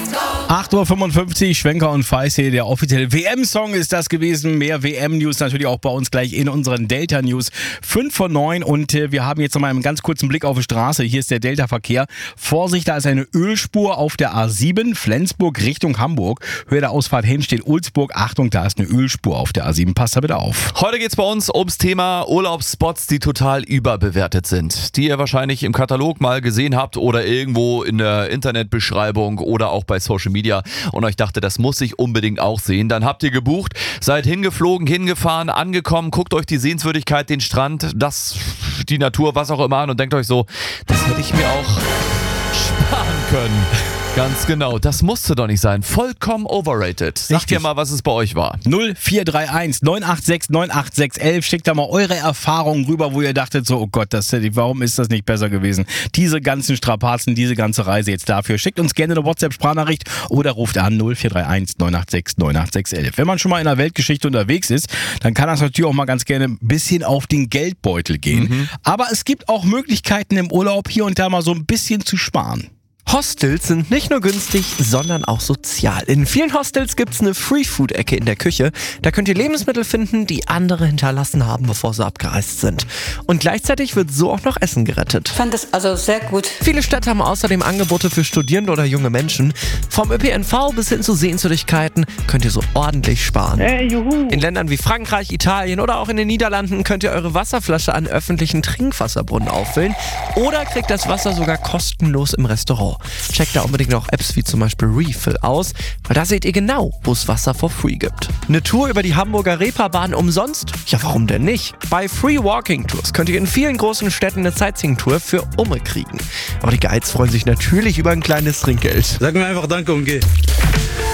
8.55 Uhr, Schwenker und Feist hier, der offizielle WM-Song ist das gewesen. Mehr WM-News natürlich auch bei uns gleich in unseren Delta-News. 5 vor 9 und wir haben jetzt nochmal einen ganz kurzen Blick auf die Straße. Hier ist der Delta-Verkehr. Vorsicht, da ist eine Ölspur auf der A7, Flensburg Richtung Hamburg. Höhe der Ausfahrt Helmstedt-Ulzburg. Achtung, da ist eine Ölspur auf der A7. Passt da bitte auf. Heute geht's bei uns ums Thema Urlaubsspots, die total überbewertet sind. Die ihr wahrscheinlich im Katalog mal gesehen habt oder irgendwo in der Internetbeschreibung oder auch bei Social Media und euch dachte, das muss ich unbedingt auch sehen. Dann habt ihr gebucht, seid hingeflogen, hingefahren, angekommen, guckt euch die Sehenswürdigkeit, den Strand, die Natur, was auch immer an und denkt euch so, das hätte ich mir auch sparen können. Ganz genau, das musste doch nicht sein. Vollkommen overrated. Sagt ihr mal, was es bei euch war. 0431 986 98611. Schickt da mal eure Erfahrungen rüber, wo ihr dachtet so, oh Gott, warum ist das nicht besser gewesen? Diese ganzen Strapazen, diese ganze Reise jetzt dafür. Schickt uns gerne eine WhatsApp-Sprachnachricht oder ruft an 0431 986 98611. Wenn man schon mal in der Weltgeschichte unterwegs ist, dann kann das natürlich auch mal ganz gerne ein bisschen auf den Geldbeutel gehen. Aber es gibt auch Möglichkeiten im Urlaub hier und da mal so ein bisschen zu sparen. Hostels sind nicht nur günstig, sondern auch sozial. In vielen Hostels gibt's eine Free-Food-Ecke in der Küche. Da könnt ihr Lebensmittel finden, die andere hinterlassen haben, bevor sie abgereist sind. Und gleichzeitig wird so auch noch Essen gerettet. Ich fand das also sehr gut. Viele Städte haben außerdem Angebote für Studierende oder junge Menschen. Vom ÖPNV bis hin zu Sehenswürdigkeiten könnt ihr so ordentlich sparen. Hey, juhu. In Ländern wie Frankreich, Italien oder auch in den Niederlanden könnt ihr eure Wasserflasche an öffentlichen Trinkwasserbrunnen auffüllen oder kriegt das Wasser sogar kostenlos im Restaurant. Checkt da unbedingt auch Apps wie zum Beispiel Refill aus, weil da seht ihr genau, wo es Wasser for free gibt. Eine Tour über die Hamburger Reeperbahn umsonst? Ja, warum denn nicht? Bei Free Walking Tours könnt ihr in vielen großen Städten eine Sightseeing-Tour für Umme kriegen. Aber die Guides freuen sich natürlich über ein kleines Trinkgeld. Sag mir einfach Danke und geh.